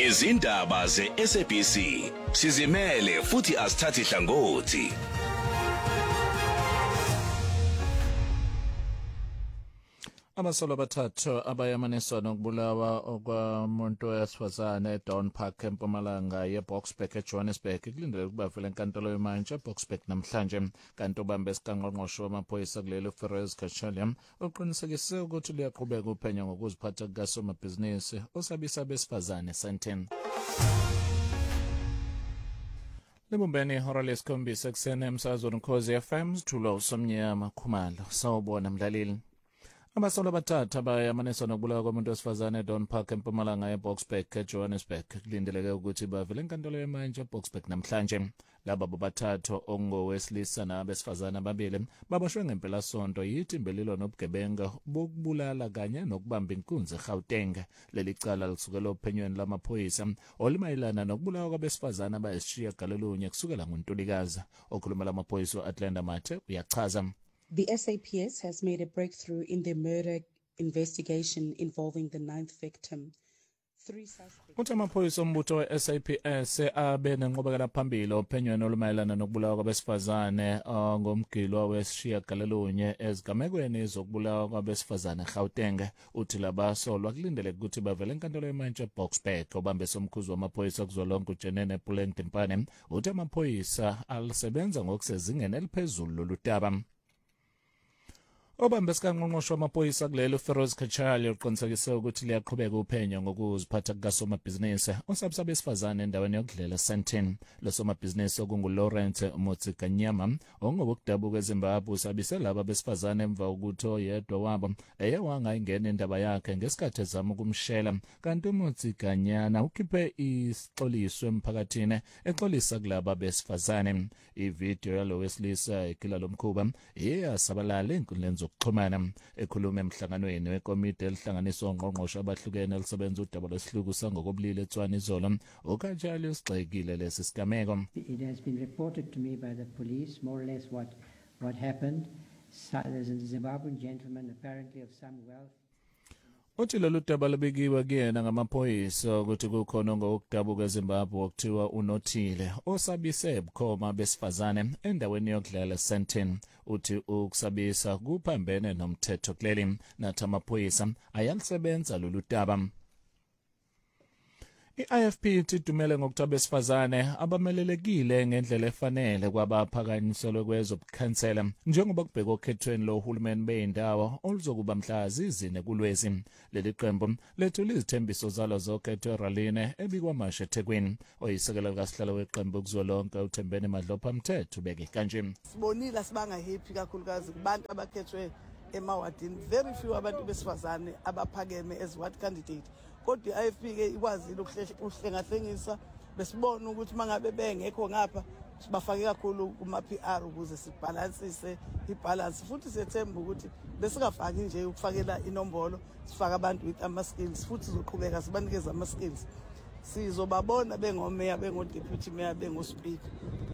izindaba ze-SABC sizimele futhi asithathi hlangothi. Abasolwa abathathu abayamaniswa nokubulawa okwamuntu wesifazane eDown Park eMpumalanga yeBoksburg eJohannesburg kulindele ukuba vele enkantolo yemanje eBoksburg namhlanje kanti ubambe isiqangqongqoshe wamaphoyisa kulelo Ferrez Kachaliam uqinisekise ukuthi liyaqhubeka uphenya ngokuziphatha kukasomabhizinisi osabisa besifazane Sandton. Libumbeni ihora lesikhombisa ekuseni emsakazweni Ukhozi FM Thulo Somnyama Khumalo sawubona mlaleli. Abasolwa abathathu abayamaniswa nokubulawa komuntu wesifazane eDown Park eMpumalanga yeBoksburg eJohannesburg kulindeleke ukuthi bavele enkantolo yemanje eBoksburg namhlanje. Laba bobathathu ongowesilisa nabesifazane ababili baboshwe ngempelasonto yithimbililo nobugebenga bokubulala kanye nokubamba inkunzi eGauteng. Leli cala lisukela ophenyweni lamaphoyisa olimayelana nokubulawa kwabesifazane abayisishiyagalolunye kusukela ngoNtulikazi. Okhuluma lamaphoyisa uAtlanta Mathe uyachaza. The SAPS has made a breakthrough in the murder investigation involving the 9th victim. 3 suspects. Uthi amaphoyisa ombutho we-SAPS abe nenqubekela phambili ophenyweni olumayelana nokubulawa kwabesifazane ngomgilo wesishiyagalolunye ezigamekweni zokubulawa kwabesifazane eGauteng. Uthi labasolwa kulindeleke ukuthi bavele enkantolo yemanje eBoksburg. Obambe somkhuzi wamaphoyisa kuzwelonke uJenene Puleng Timpane uthi amaphoyisa alisebenza ngokusezingeni eliphezulu lolu daba. Obambe isiqangqongqoshe wamaphoyisa kulelo Ferrez Kachaliam uqinisekise ukuthi liyaqhubeka uphenya ngokuziphatha kukasomabhizinisi osabisa besifazane endaweni yokudlela Sandton. Losomabhizinisi okunguLawrence Motsikanyama ongokudabuka eZimbabwe usabise laba besifazane emva kokuthi oyedwa wabo wangayingena indaba yakhe ngesikhathi ezama ukumshela kanti uMotsikanyana ukhiphe isixoliso emphakathini exolisa kulaba besifazane. Ivideo yalo wesilisa ekila lomkhuba yasabalala enkundleni zokuxhumana. Ekhuluma emhlanganweni wekomiti elihlanganiswa ongqongqoshe abahlukene elisebenza udaba lwesihluku sangokobulili eTshwane izolo uKachaliam usigxekile lesi sigameko. It has been reported to me by the police more or less what happened. There's a Zimbabwean gentleman apparently of some wealth. Uthi lolu daba lubikiwe kuyena ngamaphoyisa ukuthi kukhona ngokudabuka eZimbabwe okuthiwa uNothile osabise ebukhoma besifazane endaweni yokudlela Sandton. Uthi ukusabisa kuphambene nomthetho kuleli nathi amaphoyisa ayalisebenza lolu daba. I-IFP ithi dumele ngokuthi abesifazane abamelelekile ngendlela efanele kwabaphakanyiselwe kwezobukhansela njengoba kubhekwa okhethweni lohulumeni beyindawo oluzokuba mhla zizine kuLwezi. Leli qembu lethula izithembiso zalo zokhetho eRaline ebikwamasha eThekwini. Oyisekela likasihlalo weqembu kuzwelonke uThembeni Madlopha Mthetho ubeke kanje. Sibonile sibanga happy kakhulukazi kubantu abakhethwe emawadini. Very few abantu besifazane abaphakeme as ward candidate. Kodwa iIFP ke ikwazile ukuhlengahlengisa besibona ukuthi mangabe bengekho ngapha sibafake kakhulu kuma PR ukuze sibalansise ibalance futhi sethemba ukuthi besingafaki nje ukufakela inombolo sifaka abantu with ama skills futhi sizoqhubeka sibanikeza ama skills sizobabona bengomeya bengodeputy mayor bengospeaker.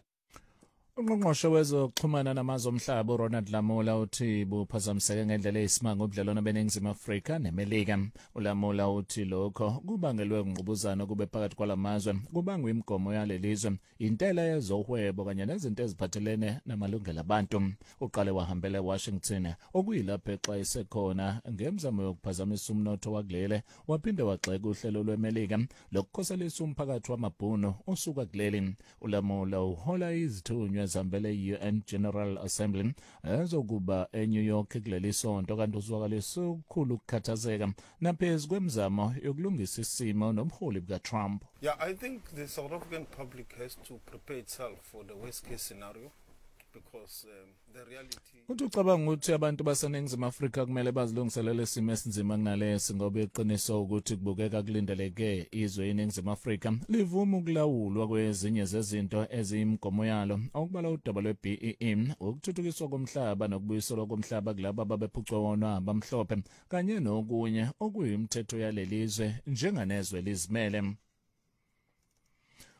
Ungqongqoshe wezokuxhumana namazwe omhlaba uRonald Lamola uthi buphazamiseke ngendlela eyisimanga ubudlelwano beNingizimu Afrika neMelika. uLamola uthi lokho kubangelwe ngqubuzana kube phakathi kwalamazwe kubangwa imigomo yalelizwe intela yezohwebo kanye nezinto eziphathelene namalungelo abantu. Uqale wahambela eWashington okuyilapho exwayise khona ngemizamo yokuphazamisa umnotho wakulele waphinde waxeka uhlelo lweMelika lokukhoselisa umphakathi wamabhunu osuka kuleli. uLamola uhola izithunywa ezihambele i-UN General Assembly ezokuba eNew York kuleli sonto kanti uzwakalise ukukhulu ukukhathazeka naphezu kwemizamo yokulungisa isimo nobuholi bukaTrump. Yeah, I think the South African public has to prepare itself for the worst case scenario because the reality. Uthi ucabanga ukuthi abantu baseNingizimu Afrika kumele bazilungiselele isimo esinzima kunalesi ngoba iqiniso ukuthi kubukeka kulindeleke izwe iNingizimu Afrika livuma ukulawulwa kwezinye zezinto eziyimgomo yalo okubala udaba lwe-BEE ukuthuthukiswa komhlaba nokubuyiselwa komhlaba kulabo ababephucwa wona abamhlophe kanye nokunye okuyimthetho yalelizwe njenganezwe lizimele.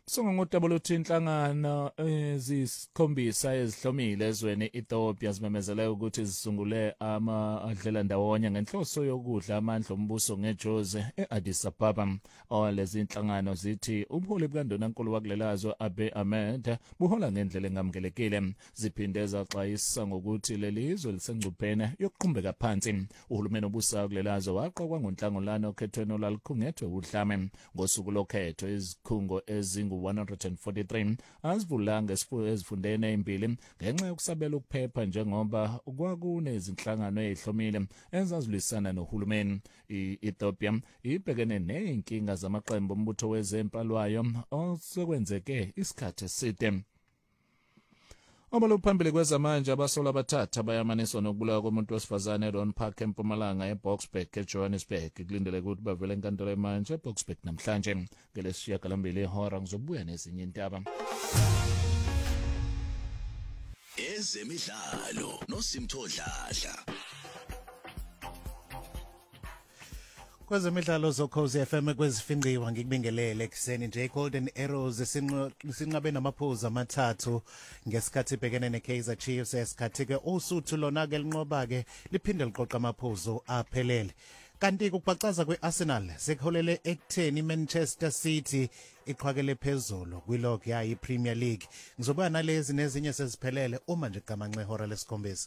Songongudaba luthi inhlangano ezisikhombisa ezihlomile ezweni Ethiopia zimemezele ukuthi zisungule amadlela ndawonye ngenhloso yokudla amandla ombuso ngeJozi eAddis Ababa. Lezi inhlangano zithi ubuholi bukaNdunankulu wakulelazwe Abiy Ahmed buhola ngendlela engamukelekile. Ziphinde zaxwayisa ngokuthi leli izwe lisengcupheni yokuqhubeka phansi. Uhulumeni obusayo kulelazwe waqokwa ngoNhlangulana okhethweni olwalukhungethwe udlame. Ngosuku lokhetho izikhungo ezingu-143 azivulanga ezifundeni ezimbili ngenxa yokusabela ukuphepha njengoba kwakunezinhlangano ezihlomile ezazilwisana nohulumeni. I-Ethiopia ibhekene nezinkinga zamaqembu ombutho wezempalwayo osekwenzeke isikhathi eside. Phambili kwezamanje abasola abathathu bayamaniswa nokubulawa komuntu wesifazane eRon Park eMpumalanga eBoksburg eJohannesburg. Kulindele ukuthi bavele enkantolo yamanje eBoksburg namhlanje. Ngelesishiyagalombili ihora ngizobuya nezinye indaba. Ezemidlalo noSimthodladla. Kwezemidlalo zokhozi FM kwezifinqiwa ngikubingelele ekseni nje Golden Arrows sinqabe namaphuzu amathathu ngesikhathi ibhekene neKaizer Chiefs esikhathi ke uSuthu lona ke linqoba ke liphinde liqoqa amaphuzu aphelele. Kanti ukubhacaza kweArsenal sekholele ekutheni Manchester City iqhwakele phezulu kwilog yayi Premier League. Ngizoba nalezi nezinye seziphelele uma nje gamanxe ihora lesikhombisa.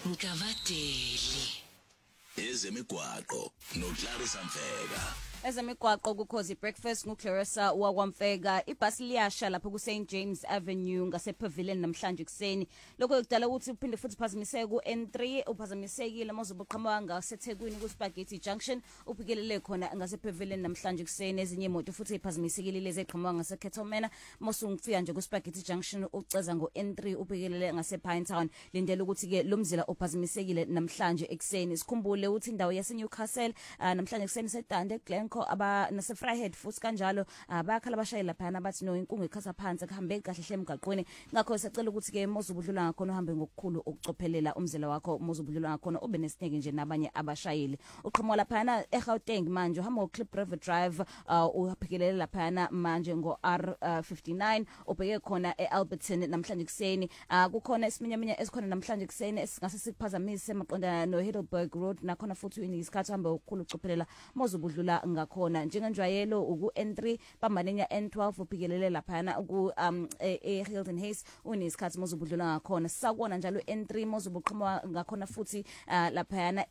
Ngavadeli ezemigwaqo noClarissa Mfeka. Ezemigwaqo kukhozi breakfast nguClarissa wakwamfeka. Ibhasi liyasha lapho kuSt James Avenue ngasePavilion namhlanje kuseni. Lokho kudala ukuthi uphinde futhi phazamiseke ku-N3 uphazamisekile mozobuqhamuka ngaseThekwini kuSpaghetti Junction uphikelele khona ngasePavilion namhlanje kuseni. Ezinye imoto futhi iphazamisekile lezi eqhamuka ngaseKettlemana mosungifika nje kuSpaghetti Junction uceza ngo-N3 uphikelele ngasePinetown. Lindele ukuthi ke lo mzila uphazamisekile namhlanje ekseni. Sikhumbule ukuthi indawo yaseNewcastle namhlanje kuseni sedande aba nasefryhead futhi kanjalo bakhala abashayela phana bathi no inkungu ikhasa phansi kuhambe kahle hle emgaqweni. Ngakho sicela ukuthi ke mozubudlula ngakhona uhambe ngokukhulu ukucophelela umzila wakho mozubudlula ngakhona ube nesineke nje nabanye abashayeli. Uqhamuka phana eGauteng manje uhamba ngoClip River Drive uphikelela laphana manje ngo-R59 ubheke khona eAlberton namhlanje kuseni. Kukhona isiminyaminya esikhona namhlanje kuseni esingase sikuphazamise maqondana noHeidelberg Road nakhona futhi isikhathi uhambe ngokukhulu ukucophelela mozubudlula ngakhona njengenjwayelo uku-N3 pambanenya N12 uphikelele laphana ku eHilton Hayes unesikhathi mozubudlula ngakhona. Sisakubona njalo N3 mozubuqhamuka ngakhona futhi laphana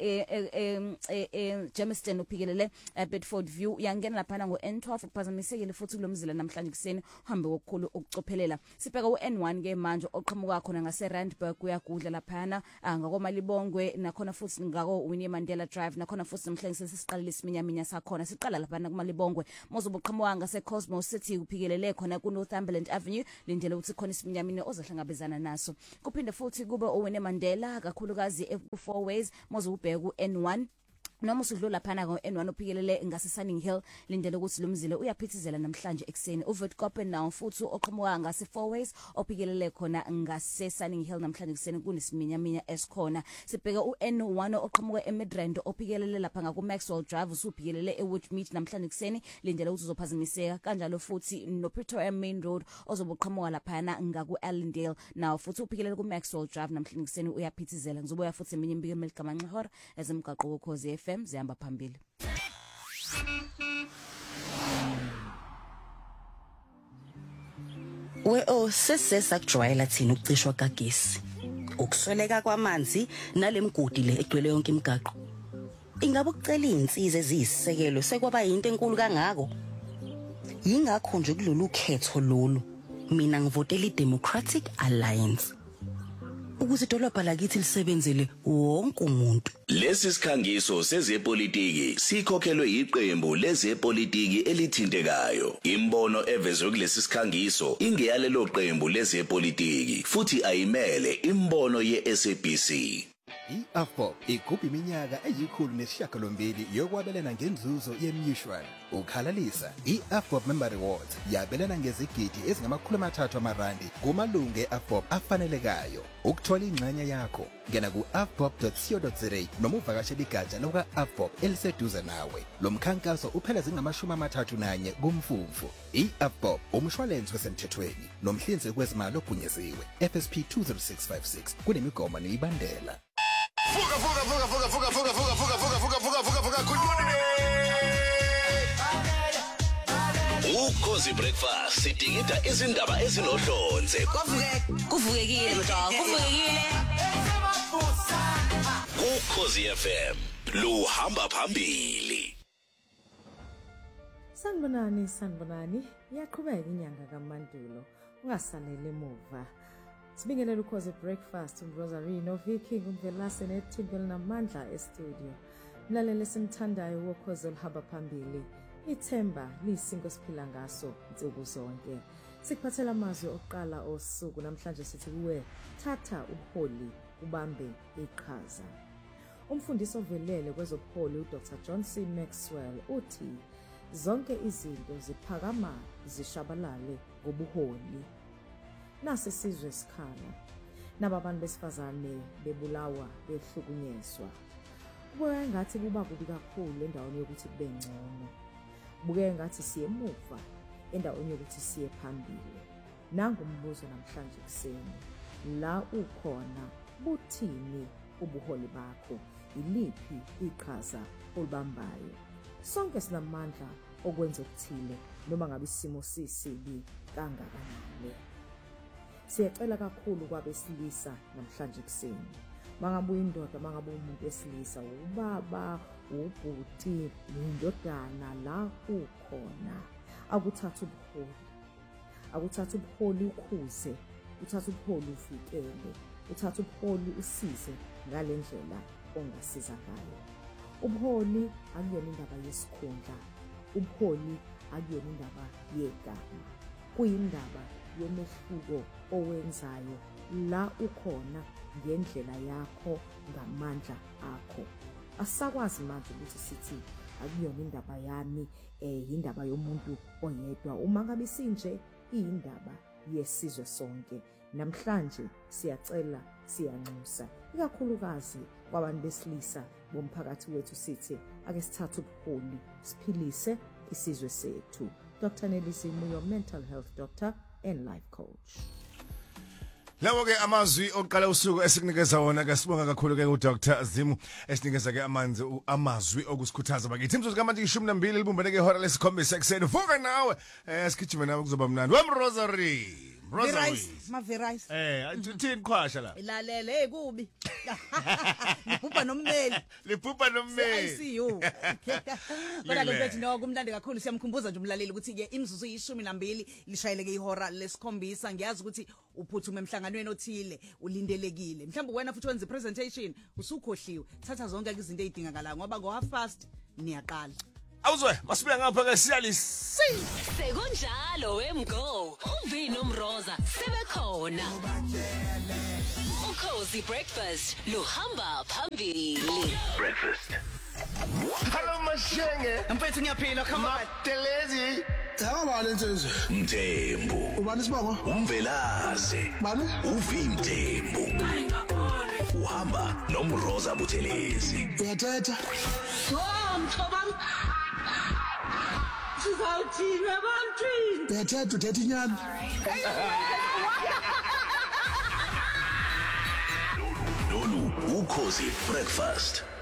Jamestown uphikelele Bedford View uyangena laphana ngo-N12 kuphazamisekile futhi kulomzila namhlanje kuseni uhambe ngokukhulu ukucophelela. Sibheka u-N1 ke manje oqhamuka khona ngaseRandburg uyagudla laphana ngakoMalibongwe nakhona futhi ngako Winnie Mandela Drive nakhona futhi namhlanje sesiqalile isiminyaminya sakhona siqala laphana kuMalibongwe mozubuqhamuka ngaseCosmos City uphikelele khona kuNorthumberland Avenue. Lindele ukuthi khona isiminyamini ozahlangabezana naso. Kuphinde futhi kube uWinnie Mandela kakhulukazi ku4 ways mozubheka ku-N1 noma usudlula phana ngo-N1 uphikelele ngaseSunning Hill. Lindele ukuthi lo mzila uyaphithizela namhlanje ekseni. uVetkoppen nawo futhi oqhamuka ngase4 ways ophikelele khona ngaseSunning Hill namhlanje kuseni kunesiminyaminya esikhona. Sibheka uN1 oqhamuka eMidrand ophikelele lapha ngakuMaxwell Drive usuphikelele eWoodmead namhlanje kuseni. Lindele ukuthi uzophazamiseka kanjalo futhi noPretoria Main Road ozobuqhamuka laphana ngakuAllendale nawo futhi uphikelele kuMaxwell Drive namhlanje kuseni uyaphithizela. Ngizobuya futhi eminye imbiko emelikamanxe ihora ezemgaqo wokhozi FM zihamba phambili. Sesesa kujwayela thina ukucishwa kagesi. Ukusweleka kwamanzi nalemgudi le egcwele yonke imigaqo. Ingabe ukucela izinsiza eziyisisekelo sekwaba into enkulu kangako. Yingakho nje kulolu khetho lolu mina ngivotela iDemocratic Alliance. Ukuze idolobha lakithi lisebenzele wonke umuntu. Lesi sikhangiso sezepolitiki sikhokhelwe iqembu lezepolitiki elithintekayo. Imbono evezwe kulesi sikhangiso ingeyalelo qembu lezepolitiki futhi ayimele imbono yeSABC. I-AFBOB igubha iminyaka eyi-108 yokwabelana ngenzuzo ye-mutual. Ukhalalisa, i-AFBOB Member Rewards yabelana ngezigidi ezingama-30 kumalungu e-AFBOB afanelekayo. Ukuthola ingxenye yakho, ngena ku-afbob.co.za noma uvakashele igatsha lokwa-AFBOB eliseduze nawe. Lo mkhankaso uphela zingama-31 kuMfumfu. I-AFBOB umshwalense wesemthethweni nomhlinzeki wezimali ogunyaziwe. FSP 20656 kunemigomo nemibandela. Ukhozi breakfast sidingida izindaba ezinohlonze. Kuvukekile mntwana, kuvukekile. Ukhozi FM luhamba phambili. Sanibonani, iyaqhubeka inyanga kaMandulo, ungasalele emuva. Sibingelela ukhozi breakfast uRosarino Viking uMvelase neThibel namandla estudio. Mlalele simthandayo wokhozi olhamba phambili. Ithemba liyisinko siphila ngaso insuku zonke. Sikuphathela amazwi oqala osuku namhlanje sithi kuwe thatha ubuholi ubambe iqhaza. Umfundisi ovelele kwezobuholi uDr John C Maxwell uthi zonke izinto ziphakama zishabalale ngobuholi. Nasi sizwe sikhala nababantu besifazane bebulawa behlukunyezwa. Kubuye ngathi kuba kubi kakhulu endaweni yokuthi kube ngcono. Kubuye ngathi siye emuva endaweni yokuthi siye phambili. Nangumbuzo namhlanje kuseni, la ukhona buthini ubuholi bakho? Iliphi iqhaza olibambayo? Sonke sinamandla okwenza okuthile noma ngabe isimo sisibi kangakanani. Siyacela kakhulu kwabesilisa namhlanje kuseni. Mangabuya indoda, mangabuya umuntu wesilisa, ubaba, ubhuti, indodana la ukhona. Akuthatha ubuholi. Akuthatha ubuholi ukhuze, uthatha ubuholi uvikele, uthatha ubuholi usize ngalendlela ongasiza ngayo. Ubuholi akuyona indaba yesikhundla. Ubuholi akuyona indaba yegama. Kuyindaba yomehluko owenzayo la ukhona ngendlela yakho ngamandla akho. Asakwazi manje ukuthi sithi akuyona indaba yami, indaba yomuntu oyedwa. Uma ngabe sinje indaba yesizwe sonke. Namhlanje siyacela siyanxusa ikakhulukazi kwabantu besilisa bomphakathi wethu sithi ake sithathe ubuholi siphilise isizwe sethu. Dr. Nelisi Muyo, mental health doctor and life coach. Lawo ke amazwi oqala usuku esikunikeza wona ke sibonga kakhulu ke uDr Zimu esinikeza ke amazwi okusikhuthaza bakithi imzuzu kamanje 12 libumbene ke ihora lesikhombisa ekseni. Vuka nawe sigijime nawe kuzoba mnandi. Rosary Maverais. Uthini khwasha la? Ilalele kubi. Liphupha nommeli. ICU. Kodwa ke mfethu no kumnandi kakhulu siyamkhumbuza nje umlaleli ukuthi ke imzuzu yi12 lishayeleke ihora lesikhombisa. Ngiyazi ukuthi uphuthume emhlanganweni othile ulindelekile. Mhlawumbe wena futhi wenza presentation usukhohliwe. Thatha zonke izinto ezidingakalayo ngoba ngo half past niyaqala. Awuzwe masibuya ngapha ke siyalisi. Sekunjalo wemgo. Uvi nomroza sebekhona. Ukhozi breakfast luhamba phambili. Breakfast. Hello Mashenge. Mfethu ngiyaphila, come on. Telezi. Yabani insizwe? Mthembu. Ubani sibongo? Umvelase. Bani? Uvimthembu. Uhamba nomroza Buthelezi. Uyathetha? Mthobam. Sizawuthina bantwini. Uyathetha uthetha inyani. Lolu ukhozi breakfast.